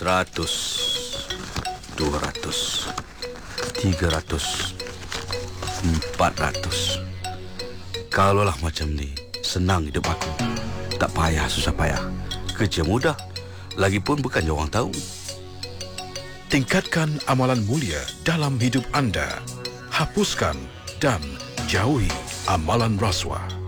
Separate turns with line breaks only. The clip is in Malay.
100, 200, 300, 400. Kalaulah macam ni, senang hidup aku. Tak payah susah payah. Kerja mudah. Lagipun bukan orang tahu.
Tingkatkan amalan mulia dalam hidup anda. Hapuskan dan jauhi amalan rasuah.